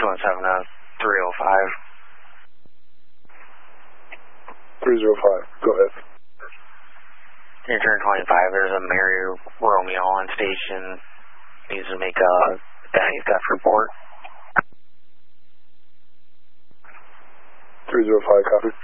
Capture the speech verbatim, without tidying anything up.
two one seven to three oh five. three oh five, go ahead. Near turn twenty-five, there's a Mary Romeo on station. Needs to make a value theft report. three oh five, copy.